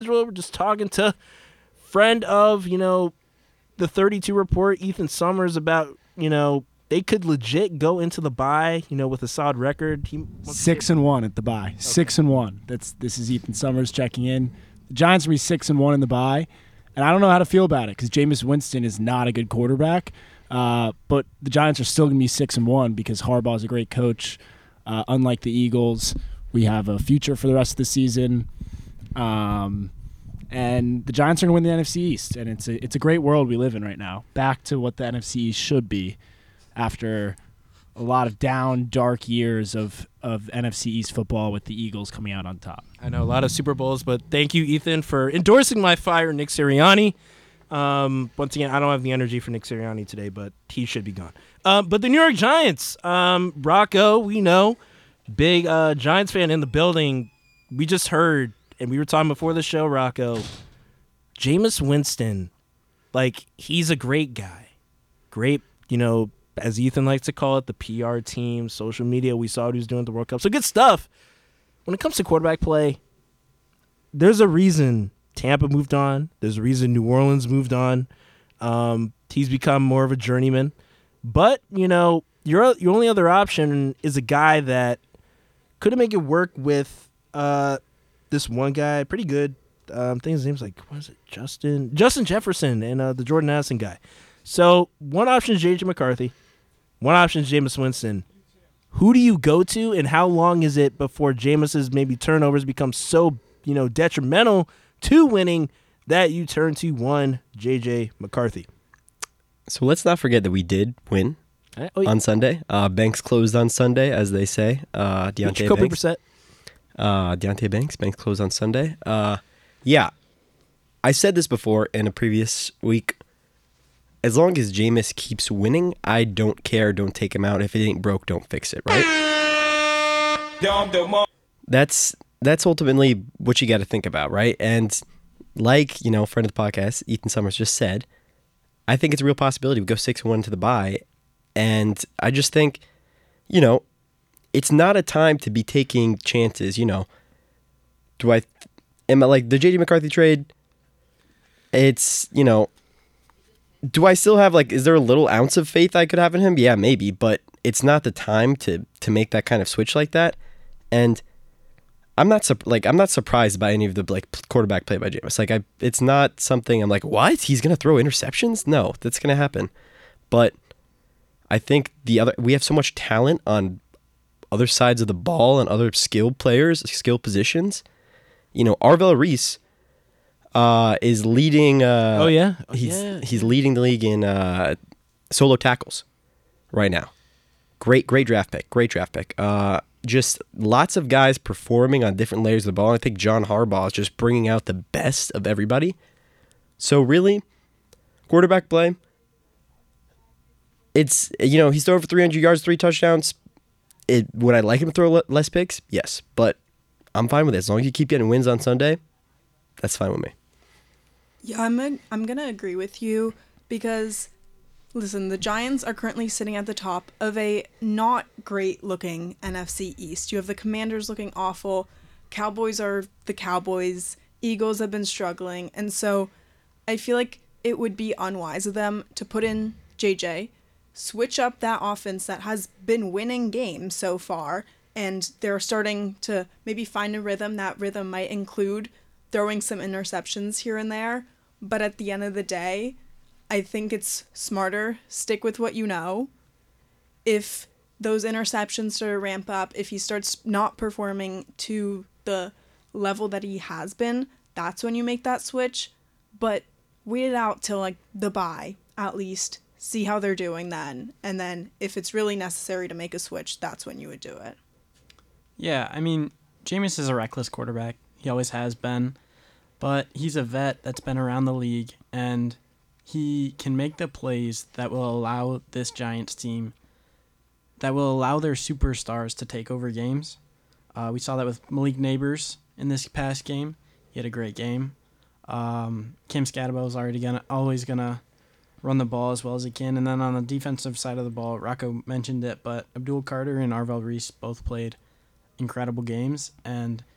We're just talking to friend of, the 32 report, Ethan Summers, about, they could legit go into the bye, with a solid record. 6-1 at the bye. Okay. 6-1. This is Ethan Summers checking in. The Giants will be 6-1 in the bye, and I don't know how to feel about it because Jameis Winston is not a good quarterback. But the Giants are still going to be 6-1 because Harbaugh is a great coach. Unlike the Eagles, we have a future for the rest of the season. And the Giants are going to win the NFC East, and it's a great world we live in right now. Back to what the NFC East should be after a lot of down, dark years of NFC East football with the Eagles coming out on top. I know, a lot of Super Bowls, but thank you, Ethan, for endorsing my fire, Nick Sirianni. Once again, I don't have the energy for Nick Sirianni today, but he should be gone. But the New York Giants, Rocco, we know, big Giants fan in the building. We just heard, and we were talking before the show, Rocco, Jameis Winston, he's a great guy. Great, as Ethan likes to call it, the PR team, social media. We saw what he was doing at the World Cup. So good stuff. When it comes to quarterback play, there's a reason Tampa moved on. There's a reason New Orleans moved on. He's become more of a journeyman. But, your only other option is a guy that couldn't make it work with this one guy. Pretty good. I think his name's Justin Jefferson and the Jordan Addison guy. So one option is J.J. McCarthy. One option is Jameis Winston. Who do you go to, and how long is it before Jameis's maybe turnovers become so, detrimental to winning that you turn to one J.J. McCarthy? So let's not forget that we did win on Sunday. Banks closed on Sunday, as they say. Deontay Banks. Deontay Banks. Banks closed on Sunday. Yeah. I said this before in a previous week. As long as Jameis keeps winning, I don't care. Don't take him out. If it ain't broke, don't fix it, right? That's ultimately what you got to think about, right? And friend of the podcast, Ethan Summers just said, I think it's a real possibility. We go 6-1 to the bye. And I just think, it's not a time to be taking chances. Am I like the J.J. McCarthy trade? It's, do I still have, is there a little ounce of faith I could have in him? Yeah, maybe, but it's not the time to make that kind of switch like that. And I'm not surprised by any of the quarterback play by Jameis. It's not something I'm like, what? He's gonna throw interceptions? No, that's gonna happen. But I think we have so much talent on other sides of the ball and other skilled players, skill positions. Arvell Reese is leading. He's leading the league in solo tackles right now. Great draft pick. Just lots of guys performing on different layers of the ball. I think John Harbaugh is just bringing out the best of everybody. So really, quarterback play. It's he's thrown for 300 yards, 3 touchdowns. Would I like him to throw less picks? Yes, but I'm fine with it as long as you keep getting wins on Sunday. That's fine with me. Yeah, I'm gonna agree with you because, listen, the Giants are currently sitting at the top of a not great looking NFC East. You have the Commanders looking awful, Cowboys are the Cowboys, Eagles have been struggling, and so I feel like it would be unwise of them to put in JJ, switch up that offense that has been winning games so far, and they're starting to maybe find a rhythm. That rhythm might include throwing some interceptions here and there, but at the end of the day, I think it's smarter, stick with what you know. If those interceptions start to ramp up, if he starts not performing to the level that he has been, that's when you make that switch. But wait it out till the bye, at least. See how they're doing then. And then if it's really necessary to make a switch, that's when you would do it. Yeah, I mean, Jameis is a reckless quarterback. He always has been. But he's a vet that's been around the league, and he can make the plays that will allow this Giants team, that will allow their superstars to take over games. We saw that with Malik Neighbors in this past game. He had a great game. Kim Scatabo is always gonna run the ball as well as he can. And then on the defensive side of the ball, Rocco mentioned it, but Abdul Carter and Arvell Reese both played incredible games. And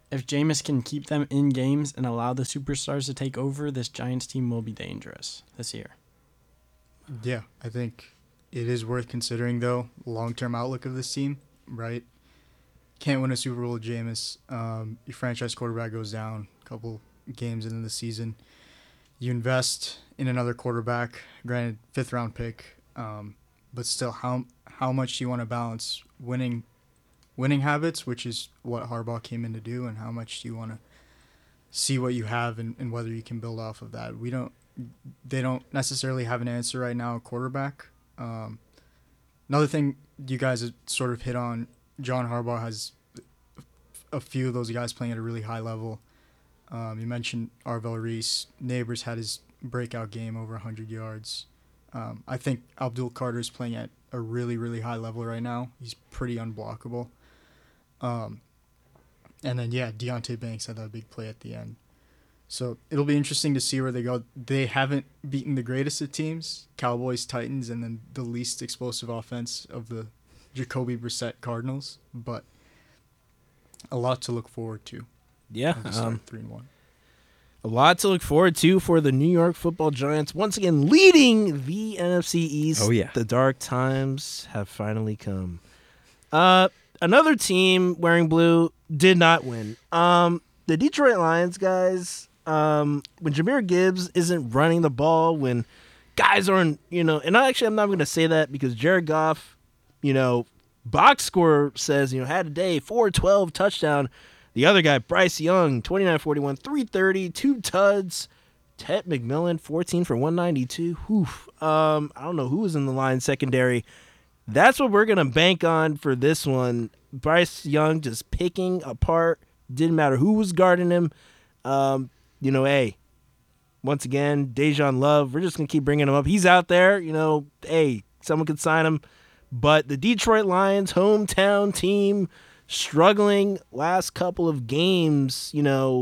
if Jameis can keep them in games and allow the superstars to take over, this Giants team will be dangerous this year. Yeah, I think it is worth considering, though, long-term outlook of this team, right? Can't win a Super Bowl with Jameis. Your franchise quarterback goes down a couple games into the season. You invest in another quarterback, granted, 5th-round pick, but still, how much do you want to balance winning habits, which is what Harbaugh came in to do, and how much do you want to see what you have and whether you can build off of that? They don't necessarily have an answer right now at quarterback. Another thing you guys have sort of hit on, John Harbaugh has a few of those guys playing at a really high level. You mentioned Arvell Reese. Neighbors had his breakout game over 100 yards. I think Abdul Carter is playing at a really, really high level right now. He's pretty unblockable. And then, Deontay Banks had that big play at the end. So it'll be interesting to see where they go. They haven't beaten the greatest of teams, Cowboys, Titans, and then the least explosive offense of the Jacoby Brissett Cardinals. But a lot to look forward to. Yeah. 3-1. A lot to look forward to for the New York Football Giants. Once again, leading the NFC East. Oh, yeah. The dark times have finally come. Another team wearing blue did not win. The Detroit Lions, guys, when Jahmyr Gibbs isn't running the ball, when guys aren't, and I'm not going to say that because Jared Goff, box score says, had a day, 412 touchdown. The other guy, Bryce Young, 29-41, 330, 2 tuds. Ted McMillan, 14 for 192. I don't know who was in the Lions secondary. That's what we're going to bank on for this one. Bryce Young just picking apart. Didn't matter who was guarding him. Hey, once again, Dejan Love, we're just going to keep bringing him up. He's out there, hey, someone could sign him. But the Detroit Lions, hometown team, struggling last couple of games,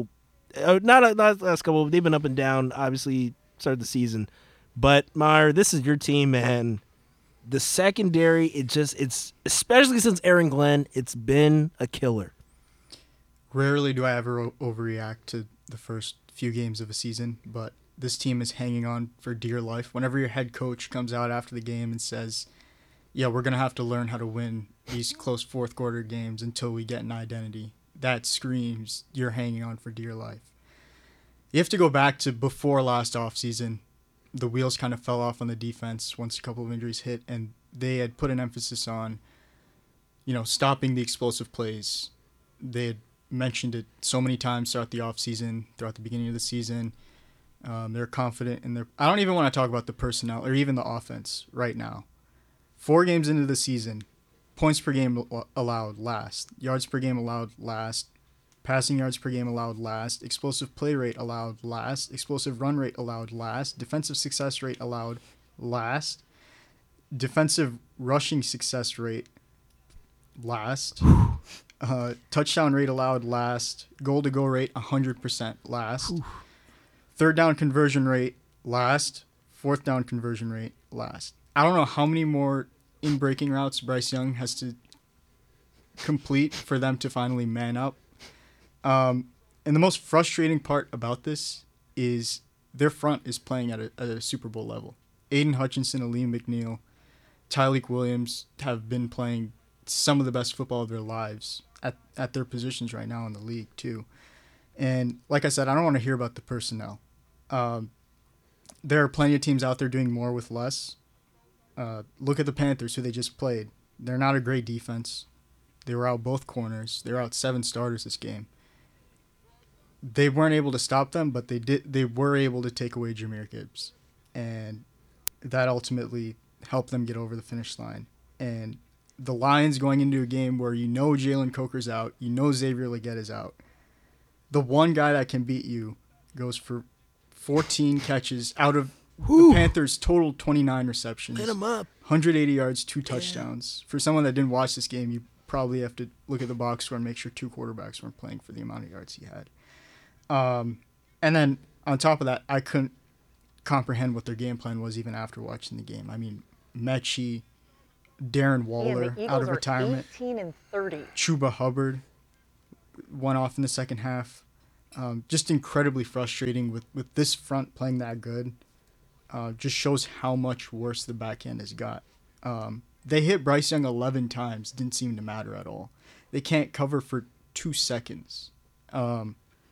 not last couple, they've been up and down, obviously, started the season. But, Meyer, this is your team, man. The secondary, it's especially since Aaron Glenn, it's been a killer. Rarely do I ever overreact to the first few games of a season, but this team is hanging on for dear life. Whenever your head coach comes out after the game and says, we're going to have to learn how to win these close fourth quarter games until we get an identity, that screams you're hanging on for dear life. You have to go back to before last offseason. The wheels kind of fell off on the defense once a couple of injuries hit, and they had put an emphasis on, stopping the explosive plays. They had mentioned it so many times throughout the offseason, throughout the beginning of the season. They're confident in their... I don't even want to talk about the personnel or even the offense right now. 4 games into the season, points per game allowed last, yards per game allowed last, passing yards per game allowed last, explosive play rate allowed last, explosive run rate allowed last, defensive success rate allowed last, defensive rushing success rate last, touchdown rate allowed last, goal-to-go rate 100% last, third down conversion rate last, fourth down conversion rate last. I don't know how many more in-breaking routes Bryce Young has to complete for them to finally man up. And the most frustrating part about this is their front is playing at a Super Bowl level. Aiden Hutchinson, Aleem McNeil, Tyleek Williams have been playing some of the best football of their lives at their positions right now in the league too. And like I said, I don't want to hear about the personnel. There are plenty of teams out there doing more with less. Look at the Panthers, who they just played. They're not a great defense. They were out both corners. They were out 7 starters this game. They weren't able to stop them, but they were able to take away Jahmyr Gibbs. And that ultimately helped them get over the finish line. And the Lions going into a game where Jalen Coker's out, Xavier Legette is out. The one guy that can beat you goes for 14 catches out of the Panthers' total 29 receptions. Hit him up. 180 yards, 2 touchdowns. For someone that didn't watch this game, you probably have to look at the box score and make sure 2 quarterbacks weren't playing for the amount of yards he had. And then on top of that, I couldn't comprehend what their game plan was even after watching the game. I mean, Mechie, Darren Waller out of retirement, 18 and 30. Chuba Hubbard, went off in the second half. Just incredibly frustrating with this front playing that good. Just shows how much worse the backhand has got. They hit Bryce Young 11 times. Didn't seem to matter at all. They can't cover for 2 seconds. And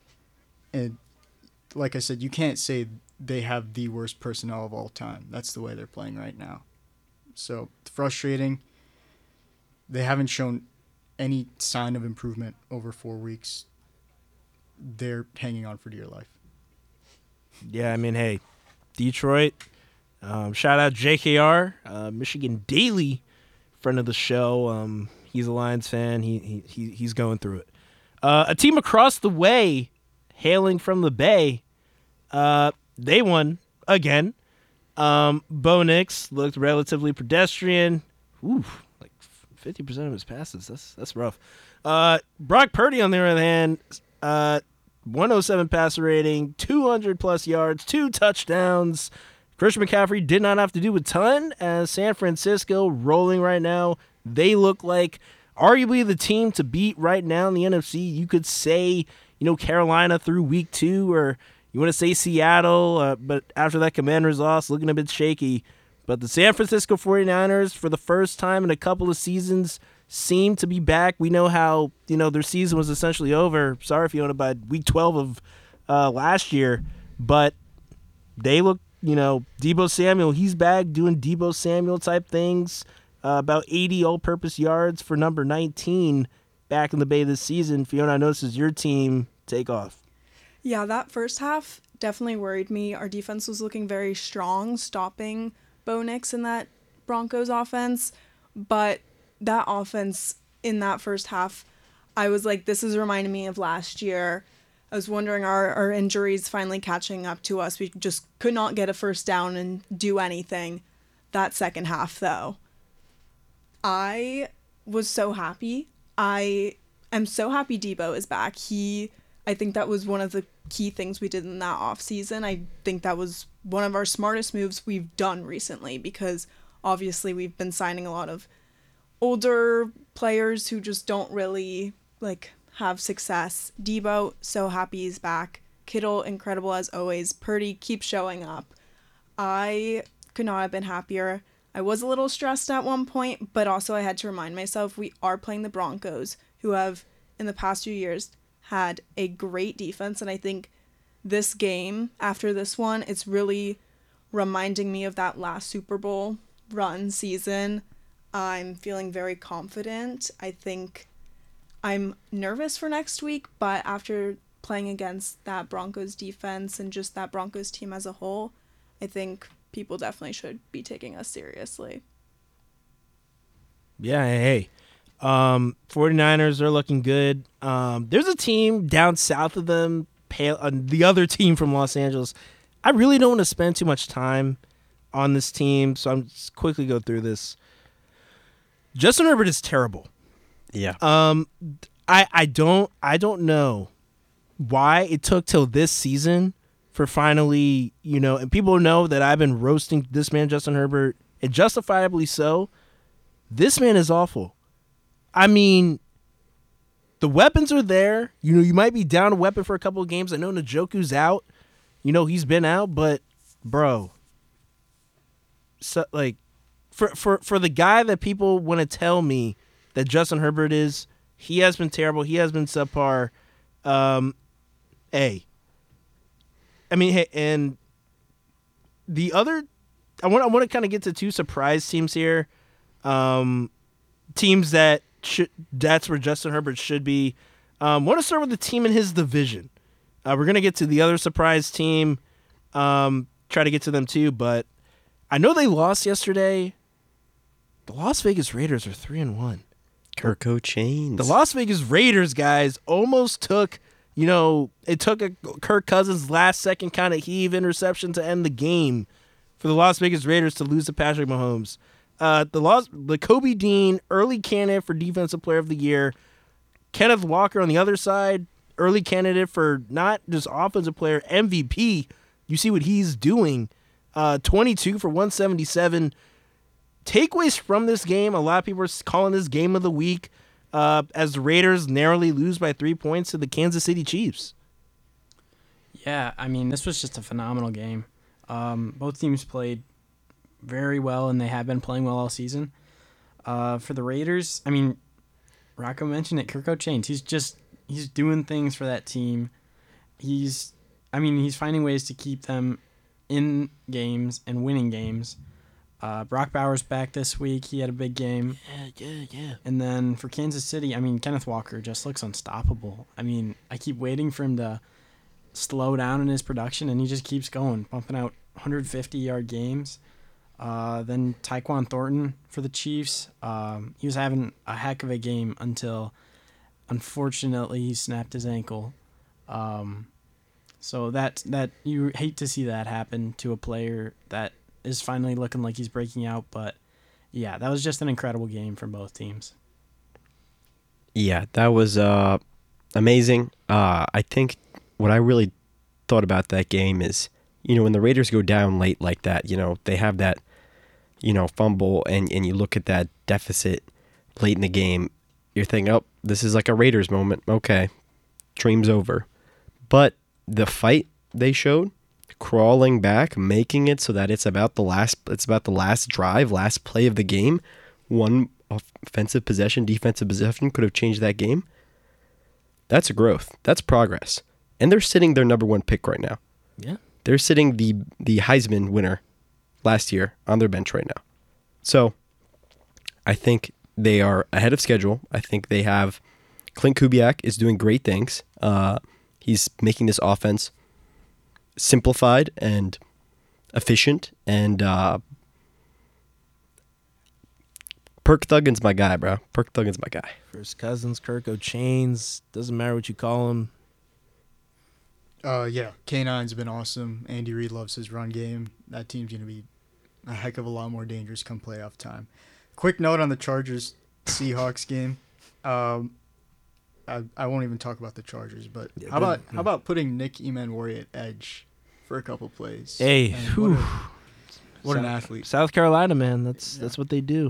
like I said, you can't say they have the worst personnel of all time. That's the way they're playing right now. So frustrating. They haven't shown any sign of improvement over 4 weeks. They're hanging on for dear life. Yeah, I mean, hey, Detroit. Shout out JKR, Michigan Daily, friend of the show. He's a Lions fan. He's going through it. A team across the way, hailing from the Bay, they won again. Bo Nix looked relatively pedestrian. Ooh, like 50% of his passes. That's rough. Brock Purdy, on the other hand, 107 passer rating, 200-plus yards, 2 touchdowns. Christian McCaffrey did not have to do a ton as San Francisco rolling right now. They look like arguably the team to beat right now in the NFC. You could say, Carolina through week 2, or you want to say Seattle, but after that Commanders loss, looking a bit shaky. But the San Francisco 49ers, for the first time in a couple of seasons, seem to be back. We know how, their season was essentially over. Sorry, Fiona, by week 12 of last year. But they look, Deebo Samuel, he's back doing Deebo Samuel type things. About 80 all-purpose yards for number 19 back in the Bay this season. Fiona, I noticed your team take off. Yeah, that first half definitely worried me. Our defense was looking very strong, stopping Bo Nix in that Broncos offense. But that offense in that first half, I was like, this is reminding me of last year. I was wondering, our injuries finally catching up to us? We just could not get a first down and do anything. That second half, though, I was so happy. I am so happy Deebo is back. I think that was one of the key things we did in that offseason. I think that was one of our smartest moves we've done recently, because obviously we've been signing a lot of older players who just don't really have success. Deebo, so happy he's back. Kittle, incredible as always. Purdy keeps showing up. I could not have been happier. I was a little stressed at one point, but also I had to remind myself we are playing the Broncos, who have, in the past few years, had a great defense. And I think this game, after this one, it's really reminding me of that last Super Bowl run season. I'm feeling very confident. I think I'm nervous for next week, but after playing against that Broncos defense and just that Broncos team as a whole, I think people definitely should be taking us seriously. Yeah, hey. 49ers are looking good. There's a team down south of them, the other team from Los Angeles. I really don't want to spend too much time on this team, so I'm just quickly go through this. Justin Herbert is terrible. Yeah. I don't know why it took till this season for finally, and people know that I've been roasting this man, Justin Herbert, and justifiably so. This man is awful. I mean, the weapons are there. You might be down a weapon for a couple of games. I know Njoku's out. He's been out, but bro, so for the guy that people want to tell me that Justin Herbert is, he has been terrible. He has been subpar. And the other, I want to kind of get to 2 surprise teams here. Teams that's where Justin Herbert should be. Want to start with the team in his division. We're going to get to the other surprise team. Try to get to them too, but I know they lost yesterday. The Las Vegas Raiders are 3-1. Kirk Cochains. The Las Vegas Raiders, guys, almost took, it took a Kirk Cousins last-second kind of heave interception to end the game for the Las Vegas Raiders to lose to Patrick Mahomes. The Kobe Dean, early candidate for Defensive Player of the Year. Kenneth Walker on the other side, early candidate for not just Offensive Player, MVP. You see what he's doing. 22 for 177. Takeaways from this game, a lot of people are calling this game of the week. as the Raiders narrowly lose by 3 points to the Kansas City Chiefs. Yeah, I mean, this was just a phenomenal game. Both teams played very well, and they have been playing well all season. For the Raiders, I mean, Rocco mentioned it, Kirko Chains. He's doing things for that team. He's finding ways to keep them in games and winning games. Brock Bowers back this week. He had a big game. Yeah. And then for Kansas City, I mean, Kenneth Walker just looks unstoppable. I mean, I keep waiting for him to slow down in his production, and he just keeps going, pumping out 150-yard games. Then Tyquan Thornton for the Chiefs. He was having a heck of a game until, unfortunately, he snapped his ankle. So that you hate to see that happen to a player that is finally looking like he's breaking out. But, yeah, that was just an incredible game from both teams. Yeah, that was amazing. I think what I really thought about that game is, when the Raiders go down late like that, they have that, fumble, and you look at that deficit late in the game, you're thinking, oh, this is like a Raiders moment. Okay, dream's over. But the fight they showed, crawling back, making it so that it's about the last drive, last play of the game. One offensive possession, defensive possession could have changed that game. That's growth. That's progress. And they're sitting their number one pick right now. Yeah. They're sitting the Heisman winner last year on their bench right now. So I think they are ahead of schedule. I think they have Clint Kubiak is doing great things. He's making this offense simplified and efficient. And Perk Thuggins my guy, bro. Perk Thuggins my guy. First Cousins, Kirko Chains, doesn't matter what you call him. Yeah, K9's been awesome. Andy Reid loves his run game. That team's going to be a heck of a lot more dangerous come playoff time. Quick note on the Chargers-Seahawks game. I won't even talk about the Chargers, but Yeah, how about putting Nick Emmanwori at edge for a couple plays? Hey, And whew. what an athlete. South Carolina, man. That's what they do.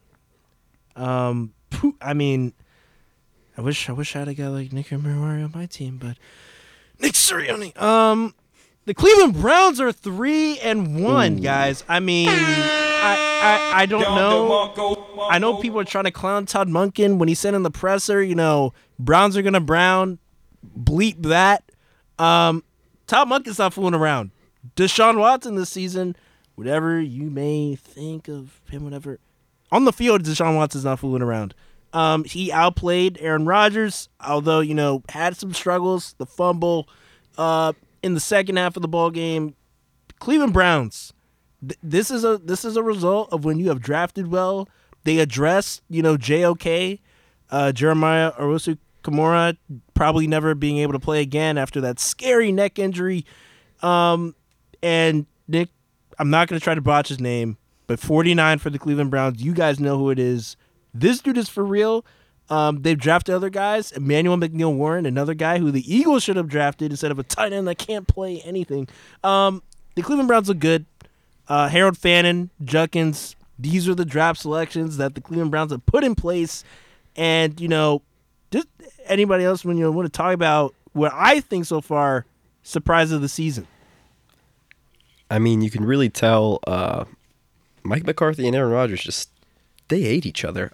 I mean, I wish I had a guy like Nick Emmanwori on my team, but Nick Sirianni. The Cleveland Browns are 3-1, guys. I mean, I don't know. I know people are trying to clown Todd Monken when he said in the presser, Browns are gonna Brown. Bleep that. Todd Monken's not fooling around. Deshaun Watson this season, whatever you may think of him, whatever. On the field, Deshaun Watson's not fooling around. He outplayed Aaron Rodgers, although, had some struggles. The fumble in the second half of the ball game. Cleveland Browns. This is a result of when you have drafted well. They addressed, JOK, Jeremiah Owusu-Komora, probably never being able to play again after that scary neck injury. And Nick, I'm not going to try to botch his name, but 49 for the Cleveland Browns. You guys know who it is. This dude is for real. They've drafted other guys. Emmanuel McNeil-Warren, another guy who the Eagles should have drafted instead of a tight end that can't play anything. The Cleveland Browns look good. Harold Fannin, Judkins, these are the draft selections that the Cleveland Browns have put in place. And, just anybody else when you want to talk about what I think so far, surprise of the season. I mean, you can really tell Mike McCarthy and Aaron Rodgers they hate each other.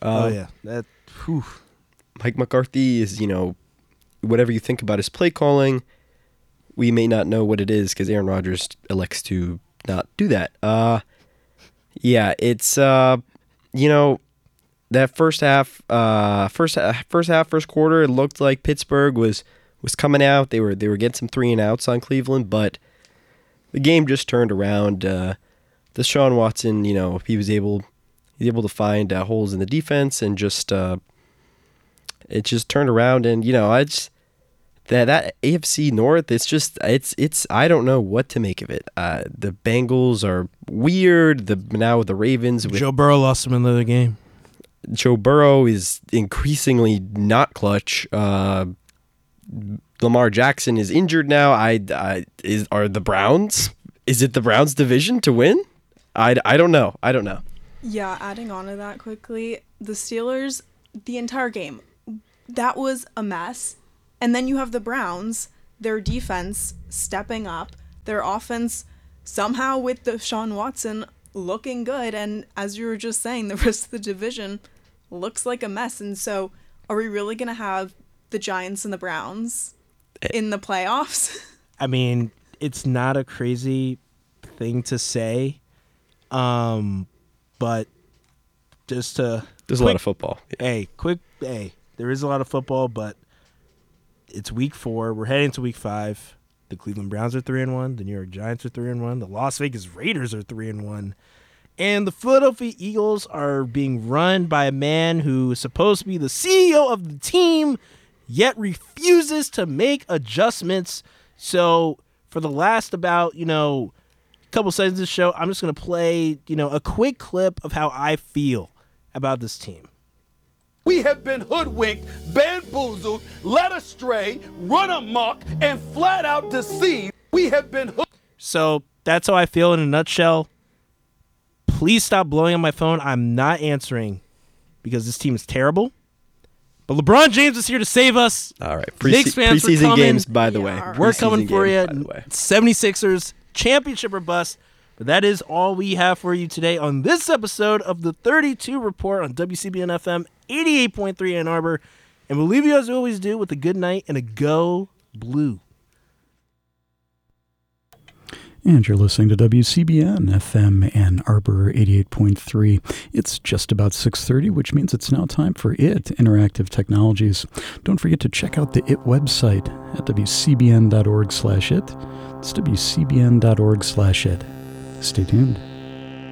Mike McCarthy is, whatever you think about his play calling, we may not know what it is because Aaron Rodgers elects to not do that. It's that first quarter, it looked like Pittsburgh was coming out. They were getting some 3 and outs on Cleveland, but the game just turned around. Deshaun Watson, he's able to find holes in the defense and just it just turned around. And that AFC North, it's I don't know what to make of it. The Bengals are weird. Now the Ravens with Joe Burrow lost him in the game. Joe Burrow is increasingly not clutch. Lamar Jackson is injured now. Are the Browns? Is it the Browns' division to win? I don't know. Yeah, adding on to that quickly, the Steelers, the entire game, that was a mess. And then you have the Browns, their defense stepping up, their offense somehow with Deshaun Watson looking good. And as you were just saying, the rest of the division looks like a mess. And so are we really going to have the Giants and the Browns in the playoffs? I mean, it's not a crazy thing to say, but just to... There's a lot of football. Hey, there is a lot of football, but it's week 4. We're heading to week 5. The Cleveland Browns are 3-1. The New York Giants are 3-1. The Las Vegas Raiders are 3-1. And the Philadelphia Eagles are being run by a man who is supposed to be the CEO of the team, yet refuses to make adjustments. So for the last about, couple seconds of the show, I'm just going to play, a quick clip of how I feel about this team. We have been hoodwinked, bamboozled, led astray, run amok, and flat out deceived. We have been So that's how I feel in a nutshell. Please stop blowing on my phone. I'm not answering because this team is terrible. But LeBron James is here to save us. All right. Knicks fans, we're preseason coming. games, by the way. We're Preseason coming for you. games, by the way. 76ers, championship or bust. But that is all we have for you today on this episode of the 32 Report on WCBN FM 88.3 Ann Arbor. And we'll leave you as we always do with a good night and a go blue. And you're listening to WCBN FM Ann Arbor 88.3. It's just about 6:30, which means it's now time for IT Interactive Technologies. Don't forget to check out the IT website at wcbn.org/it. It's wcbn.org/it. Stay tuned.